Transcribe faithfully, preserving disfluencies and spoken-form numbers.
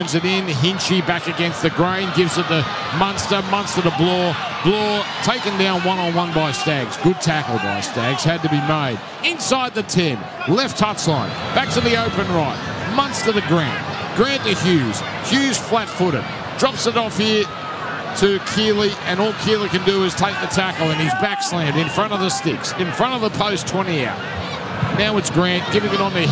it in, Hinchy back against the grain, gives it to Munster, Munster to Bloor, Bloor taken down one-on-one by Staggs. Good tackle by Staggs, had to be made. Inside the ten, left touchline, back to the open right, Munster to Grant, Grant to Hughes, Hughes flat-footed, drops it off here to Keeley, and all Keeley can do is take the tackle, and he's back slammed in front of the sticks, in front of the post, twenty out. Now it's Grant giving it on to